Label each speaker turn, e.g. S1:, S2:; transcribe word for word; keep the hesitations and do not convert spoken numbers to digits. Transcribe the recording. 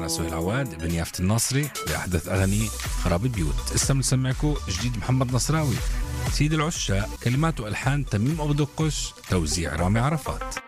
S1: أنا سهيل عواد ابن يافت الناصري بأحدث أغاني خراب البيوت. استمع نسمعكم جديد محمد نصراوي سيد العشاق، كلمات وألحان تميم أبو دقش، توزيع رامي عرفات.